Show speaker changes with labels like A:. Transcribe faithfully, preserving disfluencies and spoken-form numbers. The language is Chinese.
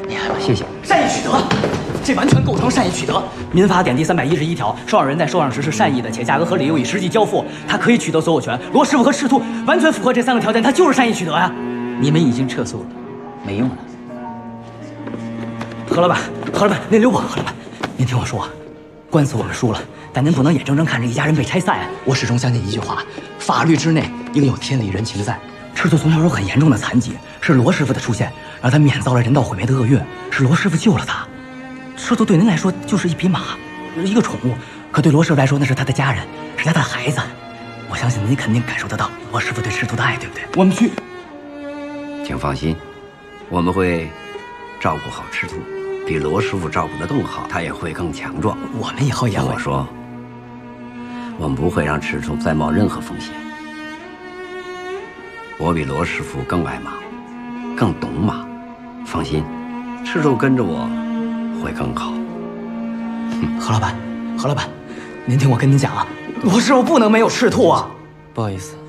A: 你来吧，谢谢。
B: 善意取得，这完全构成善意取得。民法典第三百一十一条，受养人在收养时是善意的，且价格合理又已实际交付，他可以取得所有权。罗师傅和赤兔完全符合这三个条件，他就是善意取得呀。
A: 你们已经撤诉了，没用了。
B: 何老板，何老板，您留步。何老板，您听我说，官司我们输了，但您不能眼睁睁看着一家人被拆散啊！我始终相信一句话：法律之内应有天理人情在。赤兔从小有很严重的残疾，是罗师傅的出现让他免遭了人道毁灭的厄运，是罗师傅救了他。赤兔对您来说就是一匹马，一个宠物，可对罗师傅来说那是他的家人，是他的孩子。我相信您肯定感受得到罗师傅对赤兔的爱，对不对？我们去。
C: 请放心，我们会照顾好赤兔，比罗师傅照顾得更好，他也会更强壮。
B: 我们以后也会。
C: 我说，我们不会让赤兔再冒任何风险。我比罗师傅更爱马，更懂马，放心，赤兔跟着我会更好。
B: 何老板，何老板，您听我跟您讲啊，罗师傅不能没有赤兔啊！
A: 不好意思。